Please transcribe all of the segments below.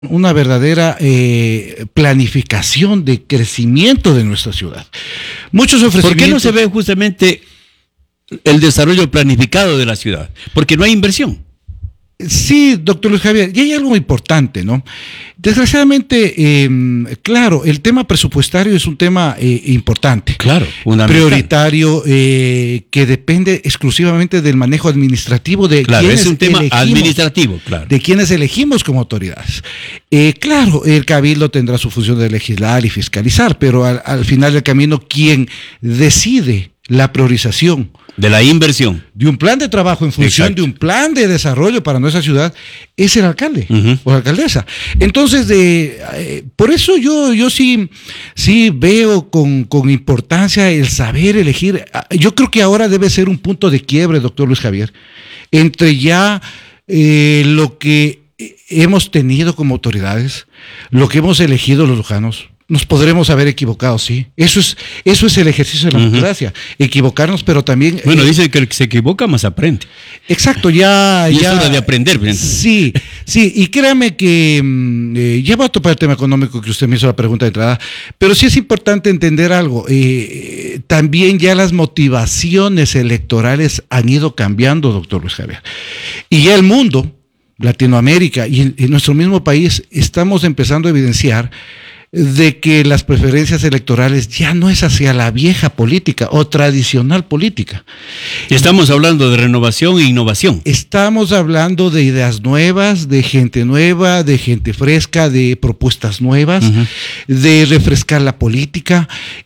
una verdadera planificación de crecimiento de nuestra ciudad. Muchos ofrecimientos. ¿Por qué no se ve justamente el desarrollo planificado de la ciudad? Porque no hay inversión. Sí, doctor Luis Javier, y hay algo importante, ¿no? Desgraciadamente, claro, el tema presupuestario es un tema importante. Claro, fundamental. Prioritario, que depende exclusivamente del manejo administrativo de quienes es un tema administrativo, claro. De quienes elegimos como autoridades. Claro, el Cabildo tendrá su función de legislar y fiscalizar, pero al final del camino, quien decide la priorización de la inversión de un plan de trabajo en función Exacto. de un plan de desarrollo para nuestra ciudad es el alcalde o la alcaldesa. Entonces, por eso yo sí veo con importancia el saber elegir. Yo creo que ahora debe ser un punto de quiebre, doctor Luis Javier, entre ya lo que hemos tenido como autoridades, lo que hemos elegido los lujanos. Nos podremos haber equivocado, sí. Eso es el ejercicio de la democracia. Equivocarnos, pero también... Bueno, dice que el que se equivoca más aprende. Exacto, ya... Y es hora de aprender. Sí, y créame que ya va a topar el tema económico que usted me hizo la pregunta de entrada, pero sí es importante entender algo. También ya las motivaciones electorales han ido cambiando, doctor Luis Javier. Y ya el mundo, Latinoamérica y en nuestro mismo país, estamos empezando a evidenciar de que las preferencias electorales ya no es hacia la vieja política o tradicional política. Estamos hablando de renovación e innovación. Estamos hablando de ideas nuevas, de gente nueva, de gente fresca, de propuestas nuevas, de refrescar la política.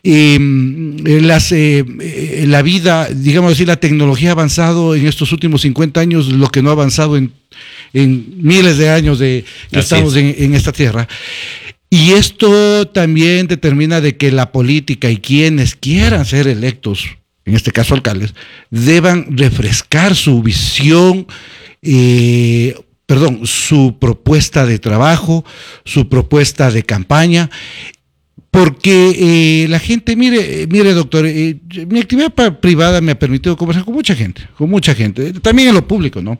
La vida, digamos así, la tecnología ha avanzado en estos últimos 50 años, lo que no ha avanzado en miles de años que estamos en esta tierra. Y esto también determina de que la política y quienes quieran ser electos, en este caso alcaldes, deban refrescar su visión, su propuesta de trabajo, su propuesta de campaña, porque la gente, mire doctor, mi actividad privada me ha permitido conversar con mucha gente, también en lo público, ¿no?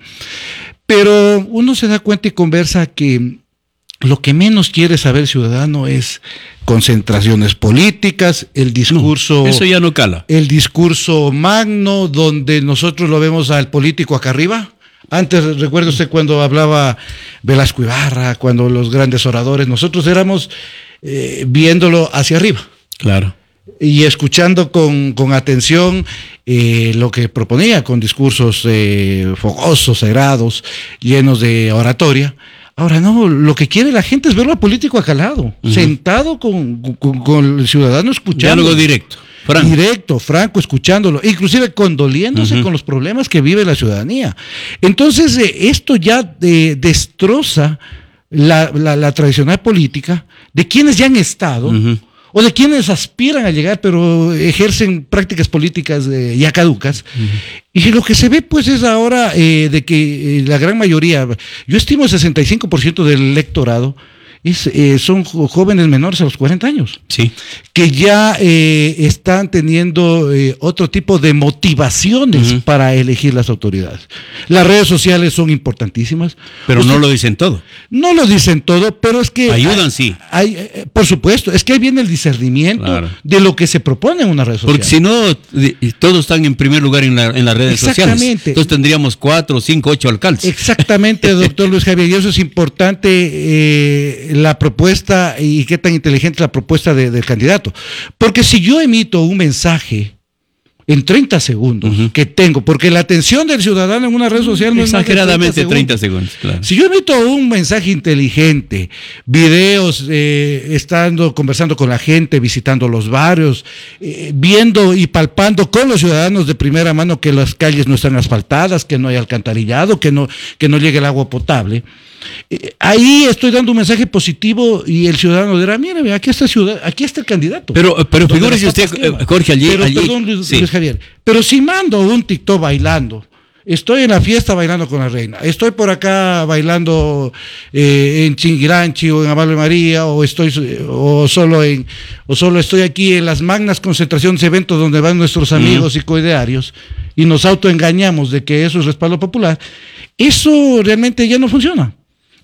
Pero uno se da cuenta y conversa que lo que menos quiere saber el ciudadano es concentraciones políticas, el discurso... No, eso ya no cala. El discurso magno, donde nosotros lo vemos al político acá arriba. Antes, recuerda usted cuando hablaba Velasco Ibarra, cuando los grandes oradores, nosotros éramos viéndolo hacia arriba. Claro. Y escuchando con atención lo que proponía, con discursos fogosos, sagrados, llenos de oratoria. Ahora no, lo que quiere la gente es verlo al político acalado, sentado con el ciudadano escuchando. Diálogo directo. Franco, escuchándolo, inclusive condoliéndose con los problemas que vive la ciudadanía. Entonces, esto ya destroza la tradicional política de quienes ya han estado, o de quienes aspiran a llegar, pero ejercen prácticas políticas ya caducas. Y lo que se ve, pues, es ahora de que la gran mayoría, yo estimo el 65% del electorado, son jóvenes menores a los 40 años. Sí. Que ya están teniendo otro tipo de motivaciones para elegir las autoridades. Las redes sociales son importantísimas. Pero no lo dicen todo. No lo dicen todo, pero es que... Ayudan, sí. Por supuesto, es que ahí viene el discernimiento de lo que se propone en una red social. Porque si no, todos están en primer lugar en las redes sociales. Entonces tendríamos 4, 5, 8 alcaldes. Exactamente, doctor Luis Javier, y eso es importante, la propuesta y qué tan inteligente es la propuesta del candidato. Porque si yo emito un mensaje en 30 segundos que tengo, porque la atención del ciudadano en una red social no es más de exageradamente 30 segundos, claro. Si yo emito un mensaje inteligente, videos, conversando con la gente, visitando los barrios, viendo y palpando con los ciudadanos de primera mano que las calles no están asfaltadas, que no hay alcantarillado, que no llegue el agua potable, ahí estoy dando un mensaje positivo y el ciudadano dirá, mire, aquí está el candidato. Pero figúrese usted, Jorge, Luis Javier, pero si mando un TikTok bailando, estoy en la fiesta bailando con la reina, estoy por acá bailando en Chinguiranchi o en Amable María, o solo estoy aquí en las magnas concentraciones, eventos donde van nuestros amigos y coidearios, y nos autoengañamos de que eso es respaldo popular, eso realmente ya no funciona.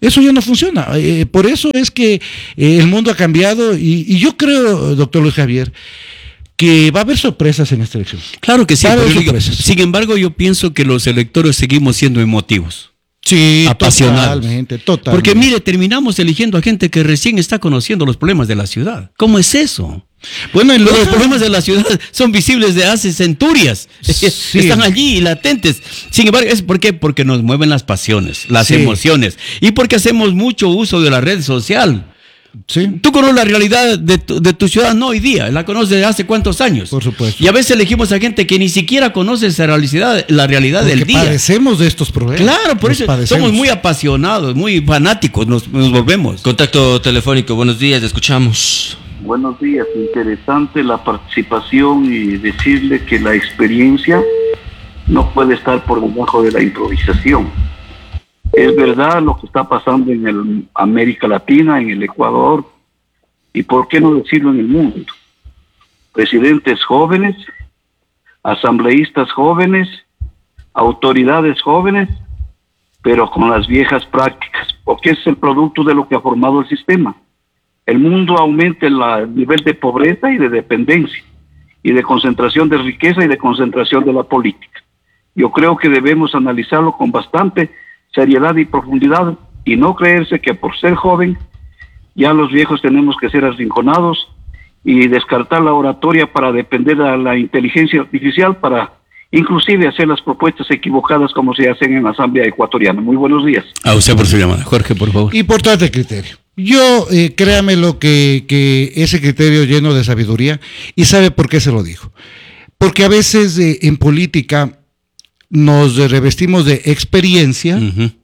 Eso ya no funciona. Por eso es que el mundo ha cambiado y yo creo, doctor Luis Javier, que va a haber sorpresas en esta elección. Claro que sí. Sin embargo, yo pienso que los electores seguimos siendo emotivos. Sí, apasionados. Totalmente. Porque mire, terminamos eligiendo a gente que recién está conociendo los problemas de la ciudad. ¿Cómo es eso? Bueno, los problemas de la ciudad son visibles de hace centurias. Sí. Están allí latentes. Sin embargo, ¿por qué? Porque nos mueven las pasiones, las emociones. Y porque hacemos mucho uso de la red social. Sí. Tú conoces la realidad de tu ciudad, no hoy día, la conoces desde hace cuántos años. Por supuesto. Y a veces elegimos a gente que ni siquiera conoce esa la realidad del día. Padecemos de estos problemas. Claro, por eso somos muy apasionados, muy fanáticos, nos volvemos. Contacto telefónico, buenos días, le escuchamos. Buenos días, interesante la participación y decirle que la experiencia no puede estar por debajo de la improvisación. Es verdad lo que está pasando en América Latina, en el Ecuador, y por qué no decirlo en el mundo. Presidentes jóvenes, asambleístas jóvenes, autoridades jóvenes, pero con las viejas prácticas, porque es el producto de lo que ha formado el sistema. El mundo aumenta el nivel de pobreza y de dependencia, y de concentración de riqueza y de concentración de la política. Yo creo que debemos analizarlo con bastante seriedad y profundidad, y no creerse que por ser joven ya los viejos tenemos que ser arrinconados y descartar la oratoria para depender de la inteligencia artificial para inclusive hacer las propuestas equivocadas como se hacen en la Asamblea Ecuatoriana. Muy buenos días. A usted por su llamada. Jorge, por favor. Importante criterio. Yo, créame lo que ese criterio lleno de sabiduría, y sabe por qué se lo digo. Porque a veces en política nos revestimos de experiencia,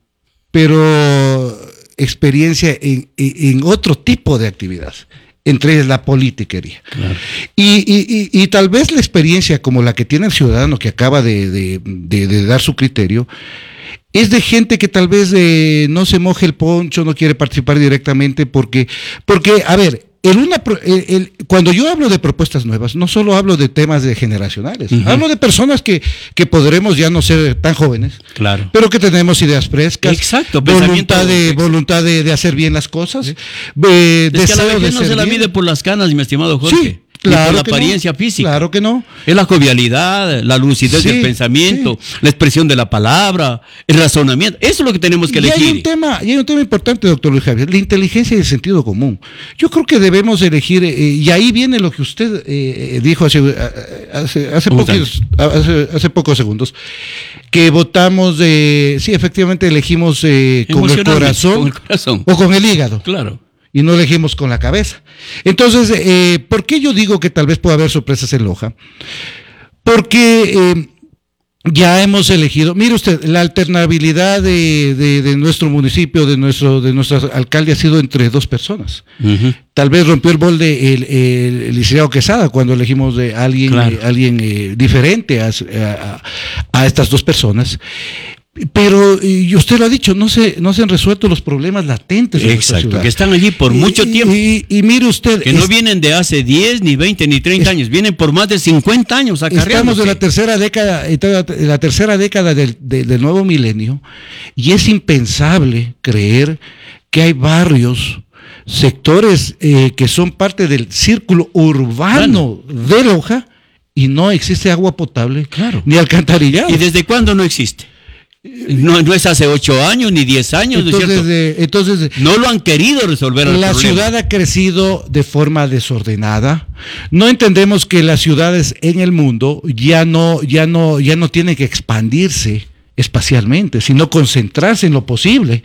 pero experiencia en otro tipo de actividad, entre ellas la politiquería. Claro. Y tal vez la experiencia como la que tiene el ciudadano que acaba de dar su criterio, es de gente que tal vez no se moje el poncho, no quiere participar directamente porque a ver, cuando yo hablo de propuestas nuevas, no solo hablo de temas generacionales, hablo de personas que podremos ya no ser tan jóvenes, claro, pero que tenemos ideas frescas, exacto, voluntad de hacer bien las cosas, es que a la vez no se la bien. Mide por las canas, mi estimado Jorge. Sí. Claro, por la apariencia física. Claro que no. Es la jovialidad, la lucidez del pensamiento, la expresión de la palabra, el razonamiento. Eso es lo que tenemos que elegir. Y hay un tema importante, doctor Luis Javier, la inteligencia y el sentido común. Yo creo que debemos elegir, y ahí viene lo que usted dijo hace pocos segundos, que votamos, sí, efectivamente elegimos con el corazón o con el hígado. Claro. Y no elegimos con la cabeza. Entonces, ¿por qué yo digo que tal vez pueda haber sorpresas en Loja? Porque ya hemos elegido, mire usted, la alternabilidad de nuestro municipio, de nuestro alcalde ha sido entre dos personas. Tal vez rompió el molde el licenciado Quesada cuando elegimos de alguien diferente a estas dos personas. Pero, y usted lo ha dicho, no se han resuelto los problemas latentes de nuestra ciudad. Que están allí por mucho tiempo. Y mire usted... Que no vienen de hace 10, ni 20, ni 30 años, vienen por más de 50 años acarreándose. Estamos en la tercera década del nuevo milenio, y es impensable creer que hay barrios, sectores que son parte del círculo urbano de Loja, y no existe agua potable, ni alcantarillado. ¿Y desde cuándo no existe? No es hace 8 años ni 10 años, entonces no lo han querido resolver. La ciudad ha crecido de forma desordenada. No entendemos que las ciudades en el mundo ya no tienen que expandirse espacialmente, sino concentrarse en lo posible.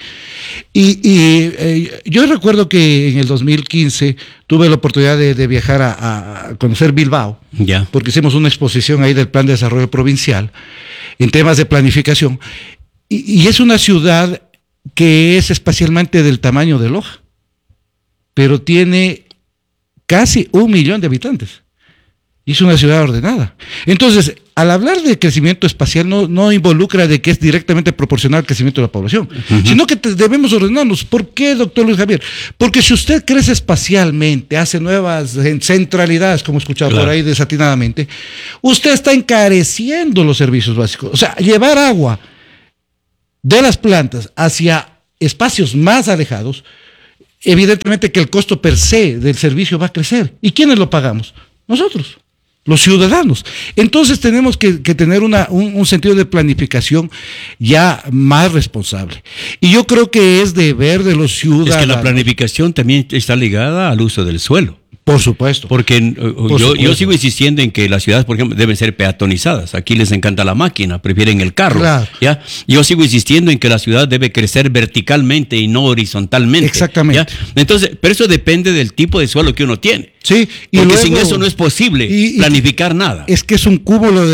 Yo recuerdo que en el 2015 tuve la oportunidad de viajar a conocer Bilbao, porque hicimos una exposición ahí del Plan de Desarrollo Provincial en temas de planificación, y es una ciudad que es espacialmente del tamaño de Loja, pero tiene casi 1 millón de habitantes. Y es una ciudad ordenada. Entonces, al hablar de crecimiento espacial, no involucra de que es directamente proporcional al crecimiento de la población, sino que debemos ordenarnos. ¿Por qué, doctor Luis Javier? Porque si usted crece espacialmente, hace nuevas centralidades, como he escuchado por ahí desatinadamente, usted está encareciendo los servicios básicos. O sea, llevar agua de las plantas hacia espacios más alejados, evidentemente que el costo per se del servicio va a crecer. ¿Y quiénes lo pagamos? Nosotros, los ciudadanos. Entonces tenemos que tener un sentido de planificación ya más responsable. Y yo creo que es deber de los ciudadanos. Es que la planificación también está ligada al uso del suelo. Por supuesto. Porque yo sigo insistiendo en que las ciudades, por ejemplo, deben ser peatonizadas. Aquí les encanta la máquina, prefieren el carro. Claro. ¿Ya? Yo sigo insistiendo en que la ciudad debe crecer verticalmente y no horizontalmente. Exactamente. ¿Ya? Entonces, pero eso depende del tipo de suelo que uno tiene. Sí, y porque luego, sin eso no es posible planificar nada. Es que es un cúmulo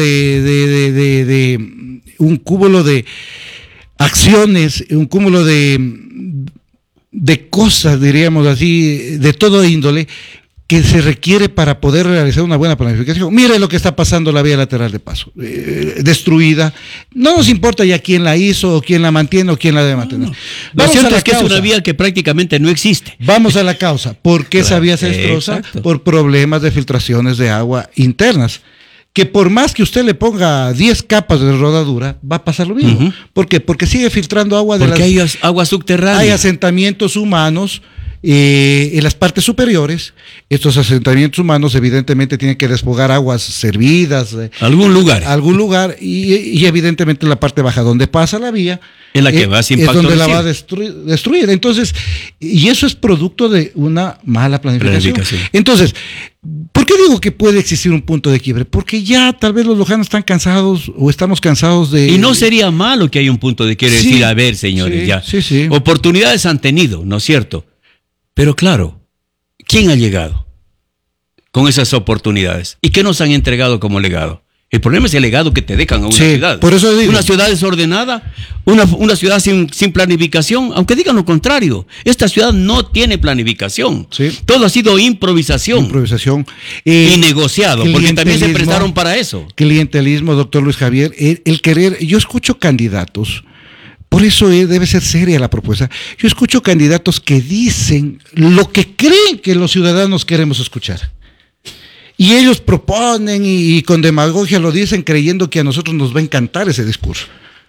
un cúmulo de acciones, un cúmulo de cosas, diríamos así, de todo índole, que se requiere para poder realizar una buena planificación. Mire lo que está pasando la vía lateral de paso, destruida. No nos importa ya quién la hizo, o quién la mantiene, o quién la debe mantener. Lo cierto es que es una vía que prácticamente no existe. Vamos a la causa. ¿Por qué esa vía se destroza? Exacto. Por problemas de filtraciones de agua internas. Que por más que usted le ponga 10 capas de rodadura, va a pasar lo mismo. Uh-huh. ¿Por qué? Porque sigue filtrando agua de porque hay agua subterránea. Hay asentamientos humanos en las partes superiores. Estos asentamientos humanos evidentemente tienen que desfogar aguas servidas. Algún lugar. Y evidentemente la parte baja donde pasa la vía es la que va sin es donde la va a destruir. Entonces, y eso es producto de una mala planificación. Entonces, ¿por qué digo que puede existir un punto de quiebre? Porque ya tal vez los lojanos están cansados o estamos cansados de... Y no sería malo que haya un punto de quiebre, decir, a ver, señores, ya. Sí. Oportunidades han tenido, ¿no es cierto? Pero claro, ¿quién ha llegado con esas oportunidades? ¿Y qué nos han entregado como legado? El problema es el legado que te dejan a una ciudad. Por eso digo. Una ciudad desordenada, una ciudad sin planificación, aunque digan lo contrario. Esta ciudad no tiene planificación. Sí. Todo ha sido improvisación. Y negociado, porque también se prestaron para eso. Clientelismo, doctor Luis Javier, el querer. Yo escucho candidatos. Por eso debe ser seria la propuesta. Yo escucho candidatos que dicen lo que creen que los ciudadanos queremos escuchar. Y ellos proponen y con demagogia lo dicen creyendo que a nosotros nos va a encantar ese discurso.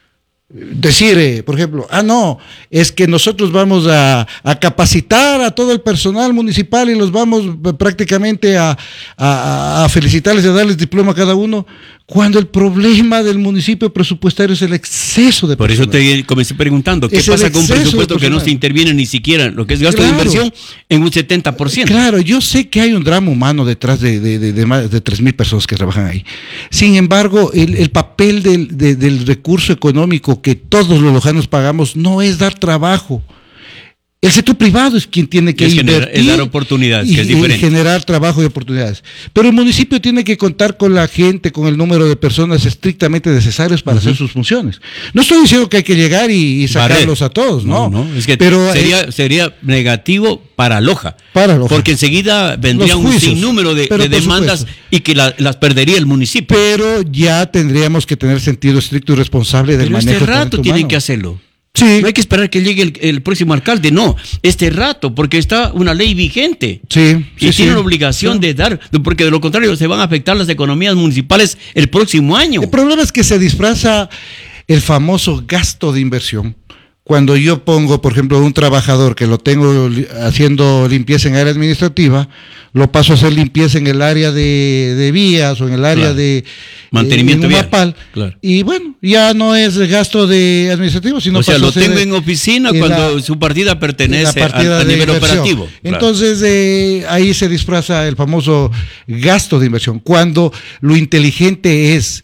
Decir, por ejemplo, no, es que nosotros vamos a capacitar a todo el personal municipal y los vamos prácticamente a felicitarles y a darles diploma a cada uno, cuando el problema del municipio presupuestario es el exceso de personal. Por eso te comencé preguntando, ¿qué pasa con un presupuesto que no se interviene ni siquiera en lo que es gasto de inversión en un 70%? Claro, yo sé que hay un drama humano detrás de más de 3,000 personas que trabajan ahí. Sin embargo, el papel del recurso económico que todos los lojanos pagamos no es dar trabajo. El sector privado es quien tiene que invertir, es dar oportunidades, que es diferente. Y generar trabajo y oportunidades. Pero el municipio tiene que contar con la gente, con el número de personas estrictamente necesarios para hacer sus funciones. No estoy diciendo que hay que llegar y sacarlos a todos, no. Es que pero sería negativo para Loja. Porque enseguida vendría un sinnúmero de demandas y que las perdería el municipio. Pero ya tendríamos que tener sentido estricto y responsable del manejo. Este rato tienen que hacerlo. Sí. No hay que esperar que llegue el próximo alcalde, no, este rato, porque está una ley vigente. Y tienen la obligación de dar, porque de lo contrario se van a afectar las economías municipales el próximo año. El problema es que se disfraza el famoso gasto de inversión. Cuando yo pongo, por ejemplo, un trabajador que lo tengo haciendo limpieza en área administrativa, lo paso a hacer limpieza en el área de vías o en el área de mantenimiento vial. Y bueno, ya no es gasto de administrativo, sino lo tengo en oficina cuando su partida pertenece a nivel operativo. Entonces ahí se disfraza el famoso gasto de inversión. Cuando lo inteligente es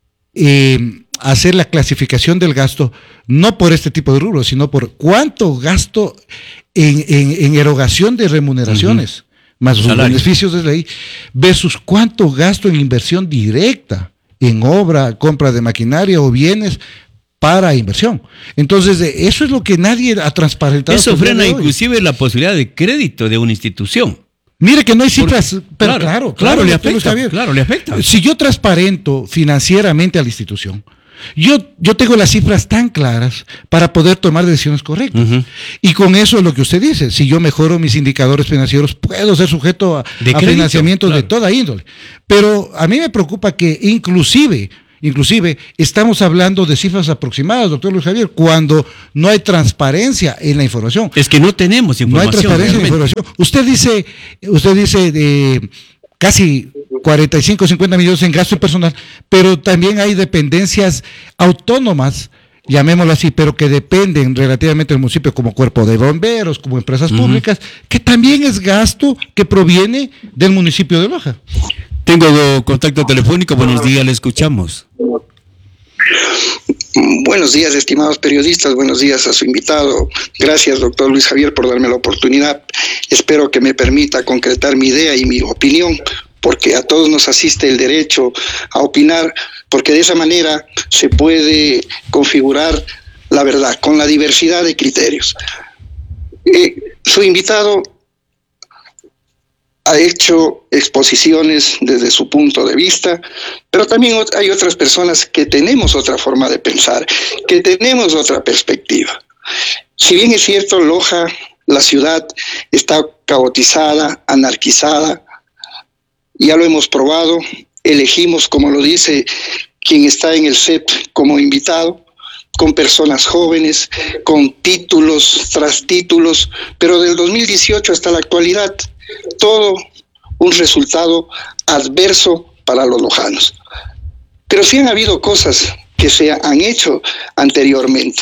hacer la clasificación del gasto, no por este tipo de rubros, sino por cuánto gasto en erogación de remuneraciones, más los beneficios de ley, versus cuánto gasto en inversión directa, en obra, compra de maquinaria o bienes para inversión. Entonces, eso es lo que nadie ha transparentado. Eso frena inclusive la posibilidad de crédito de una institución. Mire que no hay cifras, pero claro, le afecta. Si yo transparento financieramente a la institución, yo tengo las cifras tan claras para poder tomar decisiones correctas. Y con eso es lo que usted dice. Si yo mejoro mis indicadores financieros, puedo ser sujeto a financiamientos de toda índole. Pero a mí me preocupa que inclusive Inclusive, estamos hablando de cifras aproximadas, doctor Luis Javier, cuando no hay transparencia en la información. Es que no tenemos información. No hay transparencia en la información. Usted dice de casi 45, 50 millones en gasto personal, pero también hay dependencias autónomas, llamémoslo así, pero que dependen relativamente del municipio, como cuerpo de bomberos, como empresas públicas, que también es gasto que proviene del municipio de Loja. Tengo contacto telefónico, buenos días, le escuchamos. Buenos días, estimados periodistas, buenos días a su invitado. Gracias, doctor Luis Javier, por darme la oportunidad. Espero que me permita concretar mi idea y mi opinión, porque a todos nos asiste el derecho a opinar, porque de esa manera se puede configurar la verdad, con la diversidad de criterios. Su invitado ha hecho exposiciones desde su punto de vista, pero también hay otras personas que tenemos otra forma de pensar, que tenemos otra perspectiva. Si bien es cierto, Loja, la ciudad, está caotizada, anarquizada, ya lo hemos probado, elegimos, como lo dice quien está en el set como invitado, con personas jóvenes, con títulos tras títulos, pero del 2018 hasta la actualidad, todo un resultado adverso para los lojanos. Pero sí han habido cosas que se han hecho anteriormente.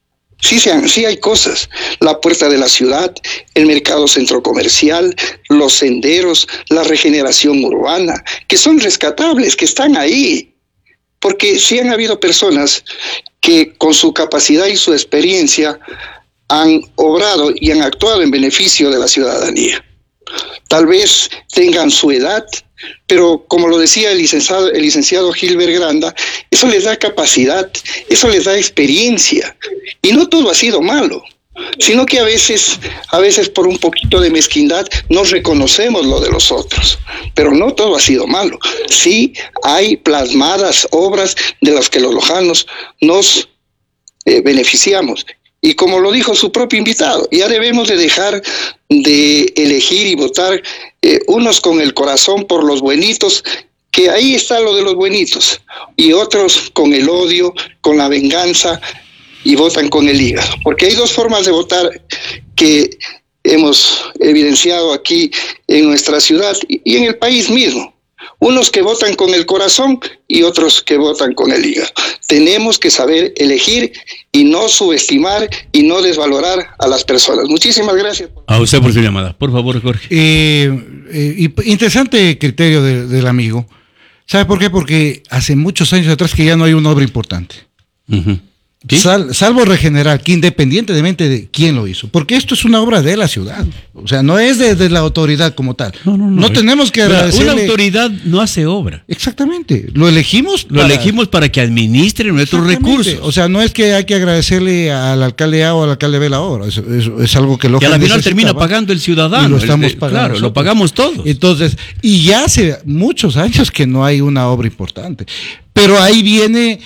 Sí hay cosas. La puerta de la ciudad, el mercado centro comercial, los senderos, la regeneración urbana, que son rescatables, que están ahí. Porque sí han habido personas que con su capacidad y su experiencia han obrado y han actuado en beneficio de la ciudadanía. Tal vez tengan su edad, pero como lo decía el licenciado Gilbert Granda, eso les da capacidad, eso les da experiencia. Y no todo ha sido malo, sino que a veces por un poquito de mezquindad no reconocemos lo de los otros. Pero no todo ha sido malo. Sí hay plasmadas obras de las que los lojanos nos beneficiamos. Y como lo dijo su propio invitado, ya debemos de dejar de elegir y votar unos con el corazón por los buenitos, que ahí está lo de los buenitos, y otros con el odio, con la venganza, y votan con el hígado. Porque hay dos formas de votar que hemos evidenciado aquí en nuestra ciudad y en el país mismo. Unos que votan con el corazón y otros que votan con el hígado. Tenemos que saber elegir y no subestimar y no desvalorar a las personas. Muchísimas gracias. A usted por su llamada. Por favor, Jorge. Interesante criterio del amigo. ¿Sabe por qué? Porque hace muchos años atrás que ya no hay una obra importante. ¿Sí? Salvo regenerar, que independientemente de quién lo hizo, porque esto es una obra de la ciudad, o sea, no es de la autoridad como tal. No tenemos que agradecerle. Una autoridad no hace obra. Exactamente, lo elegimos para que administre nuestros recursos. O sea, no es que hay que agradecerle al alcalde A o al alcalde B la obra, eso es algo que y a la final termina pagando el ciudadano. Y lo estamos pagando. Claro, nosotros. Lo pagamos todos. Entonces, y ya hace muchos años que no hay una obra importante, pero ahí viene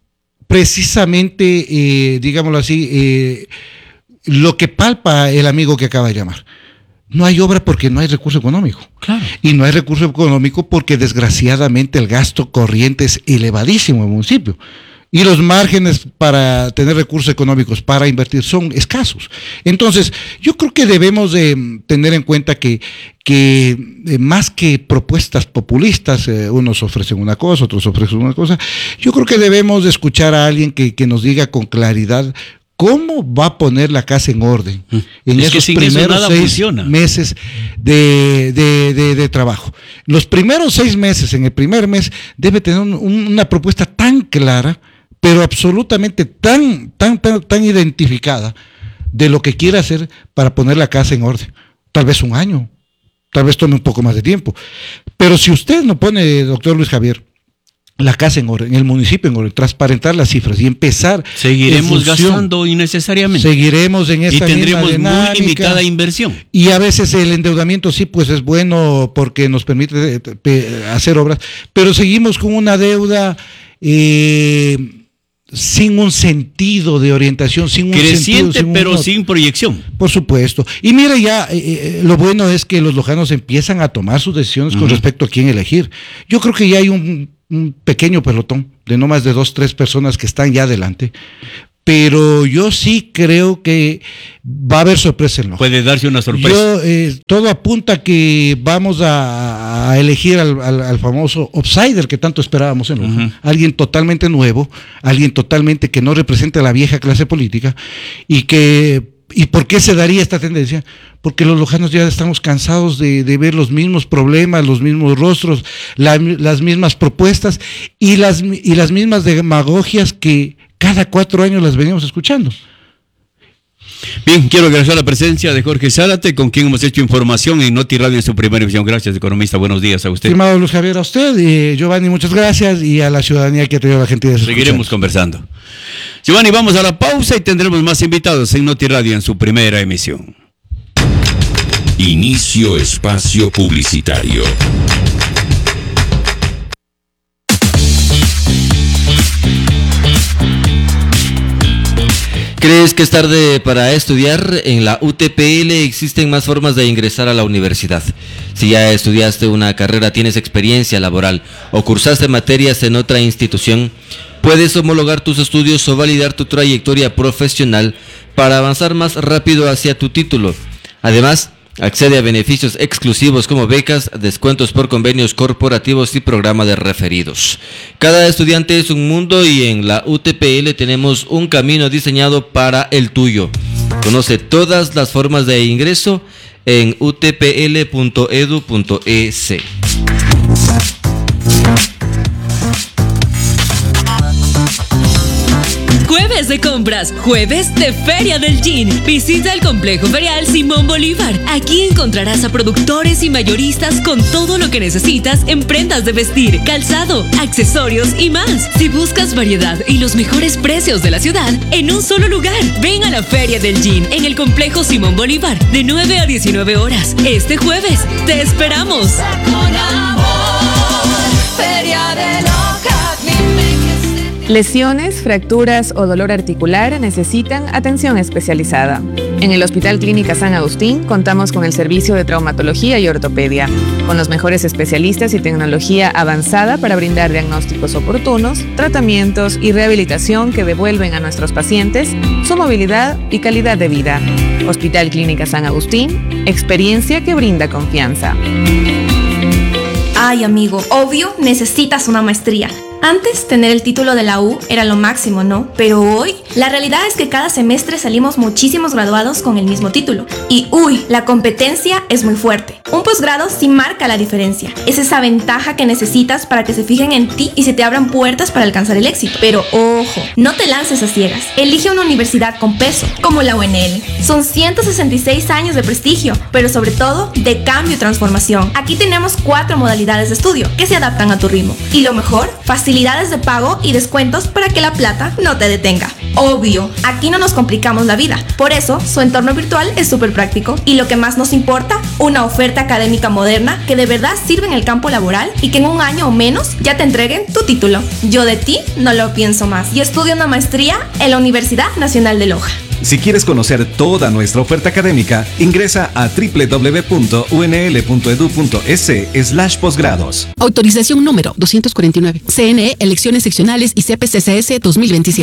precisamente, digámoslo así, lo que palpa el amigo que acaba de llamar. No hay obra porque no hay recurso económico. Claro. Y no hay recurso económico porque desgraciadamente el gasto corriente es elevadísimo en el municipio. Y los márgenes para tener recursos económicos para invertir son escasos. Entonces, yo creo que debemos de tener en cuenta que más que propuestas populistas, unos ofrecen una cosa, otros ofrecen una cosa, yo creo que debemos de escuchar a alguien que nos diga con claridad cómo va a poner la casa en orden en esos primeros 6 meses de trabajo. Los primeros 6 meses, en el primer mes, debe tener una propuesta tan clara, pero absolutamente tan identificada de lo que quiere hacer para poner la casa en orden. Tal vez 1 año, tal vez tome un poco más de tiempo. Pero si usted no pone, doctor Luis Javier, la casa en orden, el municipio en orden, transparentar las cifras y empezar. Seguiremos gastando innecesariamente. Seguiremos en esta y tendremos muy limitada inversión. Y a veces el endeudamiento sí, pues es bueno porque nos permite hacer obras, pero seguimos con una deuda sin un sentido de orientación, creciente, pero sin proyección. Por supuesto. Y mire ya, lo bueno es que los lojanos empiezan a tomar sus decisiones con respecto a quién elegir. Yo creo que ya hay un un pequeño pelotón de no más de 2, 3 personas que están ya adelante. Pero yo sí creo que va a haber sorpresa en Loja. Puede darse una sorpresa. Todo apunta a que vamos a elegir al famoso outsider que tanto esperábamos en Loja. Alguien totalmente nuevo, alguien totalmente que no represente a la vieja clase política. ¿Y por qué se daría esta tendencia? Porque los lojanos ya estamos cansados de ver los mismos problemas, los mismos rostros, las mismas propuestas y las mismas demagogias que cada 4 años las venimos escuchando. Bien, quiero agradecer la presencia de Jorge Zárate, con quien hemos hecho información en Noti Radio en su primera emisión. Gracias, economista. Buenos días a usted. Estimado Luis Javier, a usted, Giovanni, muchas gracias, y a la ciudadanía que ha tenido la gentileza de seguiremos conversando. Giovanni, vamos a la pausa y tendremos más invitados en Noti Radio en su primera emisión. Inicio espacio publicitario. ¿Crees que es tarde para estudiar? En la UTPL existen más formas de ingresar a la universidad. Si ya estudiaste una carrera, tienes experiencia laboral o cursaste materias en otra institución, puedes homologar tus estudios o validar tu trayectoria profesional para avanzar más rápido hacia tu título. Además, accede a beneficios exclusivos como becas, descuentos por convenios corporativos y programa de referidos. Cada estudiante es un mundo y en la UTPL tenemos un camino diseñado para el tuyo. Conoce todas las formas de ingreso en utpl.edu.es. Jueves de compras, jueves de Feria del Jean. Visita el complejo ferial Simón Bolívar. Aquí encontrarás a productores y mayoristas con todo lo que necesitas en prendas de vestir, calzado, accesorios y más. Si buscas variedad y los mejores precios de la ciudad en un solo lugar, ven a la Feria del Jean en el complejo Simón Bolívar de 9 a 19 horas. Este jueves te esperamos. Con amor, Feria de Loja. Lesiones, fracturas o dolor articular necesitan atención especializada. En el Hospital Clínica San Agustín contamos con el servicio de traumatología y ortopedia, con los mejores especialistas y tecnología avanzada para brindar diagnósticos oportunos, tratamientos y rehabilitación que devuelven a nuestros pacientes su movilidad y calidad de vida. Hospital Clínica San Agustín, experiencia que brinda confianza. Ay, amigo, obvio necesitas una maestría. Antes, tener el título de la U era lo máximo, ¿no? Pero hoy, la realidad es que cada semestre salimos muchísimos graduados con el mismo título. Y la competencia es muy fuerte. Un posgrado sí marca la diferencia. Es esa ventaja que necesitas para que se fijen en ti y se te abran puertas para alcanzar el éxito. Pero ojo, no te lances a ciegas. Elige una universidad con peso, como la UNL. Son 166 años de prestigio, pero sobre todo de cambio y transformación. Aquí tenemos 4 modalidades de estudio que se adaptan a tu ritmo. Y lo mejor, facilidades de pago y descuentos para que la plata no te detenga. Obvio, aquí no nos complicamos la vida. Por eso, su entorno virtual es súper práctico. Y lo que más nos importa, una oferta académica moderna que de verdad sirve en el campo laboral y que en un año o menos ya te entreguen tu título. Yo de ti no lo pienso más. Y estudio una maestría en la Universidad Nacional de Loja. Si quieres conocer toda nuestra oferta académica, ingresa a www.unl.edu.es/posgrados. Autorización número 249. CNE, Elecciones Seccionales y CPCCS 2027.